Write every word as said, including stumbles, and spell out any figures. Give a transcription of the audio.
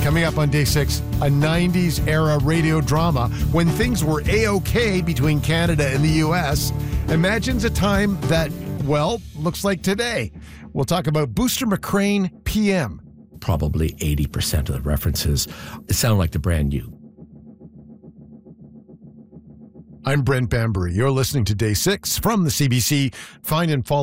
Coming up on day six, a nineties era radio drama when things were A-OK between Canada and the U S imagines a time that, well, looks like today. We'll talk about Booster McCrane P M. Probably eighty percent of the references sound like the brand new. I'm Brent Bambury. You're listening to Day six from the C B C. Find and follow